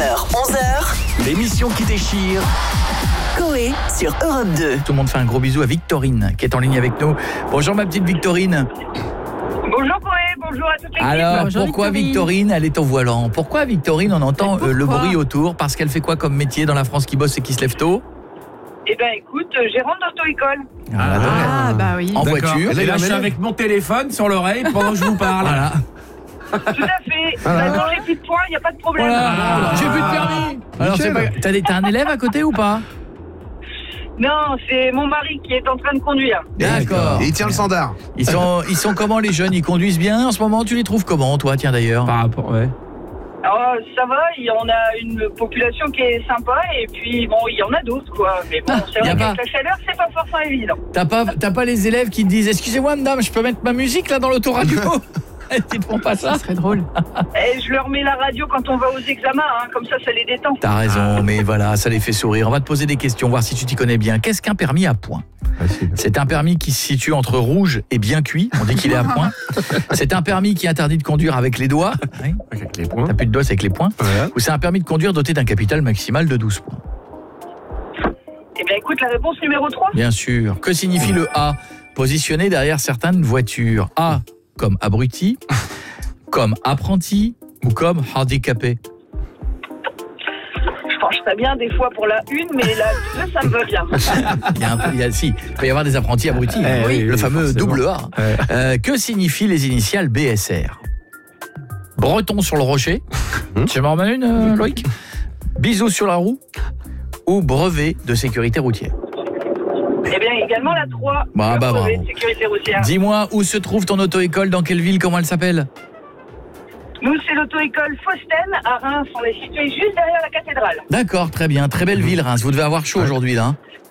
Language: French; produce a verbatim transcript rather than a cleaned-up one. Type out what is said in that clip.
heures, onze heures, L'émission qui déchire. Coé sur Europe deux. Tout le monde fait un gros bisou à Victorine qui est en ligne avec nous. Bonjour ma petite Victorine. Bonjour Coé, bonjour à toute l'équipe. Alors Bonjour, pourquoi Victorine. Victorine, elle est au volant? Pourquoi Victorine, on entend euh, le bruit autour? Parce qu'elle fait quoi comme métier dans la France qui bosse et qui se lève tôt? Eh ben écoute, euh, gérante d'auto-école. Voilà, donc, Ah bah oui. en D'accord. voiture. Et là, je suis avec mon téléphone sur l'oreille pendant que je vous parle. Voilà. Tout à fait. Bah, dans les petits points, il n'y a pas de problème. Voilà. J'ai plus de permis. Alors c'est pas... T'as des- t'as un élève à côté ou pas? Non, c'est mon mari qui est en train de conduire. D'accord. Et il tient le standard. Ils sont, ils sont comment les jeunes? Ils conduisent bien en ce moment? Tu les trouves comment toi, tiens d'ailleurs? Par rapport, ouais. Alors ça va, il y- on a une population qui est sympa et puis bon, il y en a d'autres quoi. Mais bon, Ah, c'est y a vrai pas- qu'avec la chaleur, c'est pas forcément évident. T'as pas, t'as pas les élèves qui te disent excusez-moi madame, je peux mettre ma musique là dans l'autoradio? Ils te font pas ça? Ça serait drôle. Et je leur mets la radio quand on va aux examens, hein, comme ça, ça les détend. T'as raison, mais voilà, ça les fait sourire. On va te poser des questions, voir si tu t'y connais bien. Qu'est-ce qu'un permis à points? C'est un permis qui se situe entre rouge et bien cuit. On dit qu'il est à points. C'est un permis qui interdit de conduire avec les doigts. Oui. Avec les points. T'as plus de doigts, c'est avec les poings. Ouais. Ou c'est un permis de conduire doté d'un capital maximal de douze points. Eh bien écoute, la réponse numéro trois. Bien sûr. Que signifie le A? Positionné derrière certaines voitures. A comme abruti, comme apprenti ou comme handicapé? Je pencherais bien des fois pour la une, mais la deux, ça me va bien. Il y a un peu- il y a, si, il peut y avoir des apprentis abrutis. Eh oui, le oui, fameux forcément. double A. Ouais. Euh, que signifient les initiales B S R? Breton sur le rocher. Tu m'en remets une, euh, Loïc? Bisous sur la roue ou brevet de sécurité routière? Eh bien également la trois. Bah, le bah, brevet bravo. de sécurité routière. Dis-moi, où se trouve ton auto-école? Dans quelle ville? Comment elle s'appelle? Nous, c'est l'auto-école Faustine à Reims. On est situé juste derrière la cathédrale. D'accord, très bien. Très belle ville, Reims. Vous devez avoir chaud aujourd'hui, là. hein